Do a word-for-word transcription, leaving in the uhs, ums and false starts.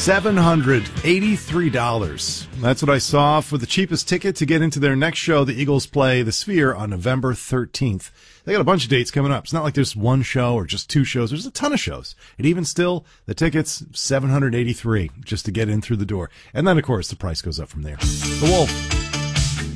seven hundred eighty-three dollars. That's what I saw for the cheapest ticket to get into their next show. The Eagles play the Sphere on November thirteenth. They got a bunch of dates coming up. It's not like there's one show or just two shows. There's a ton of shows. And even still, the ticket's seven hundred eighty-three dollars just to get in through the door. And then, of course, the price goes up from there. The Wolf.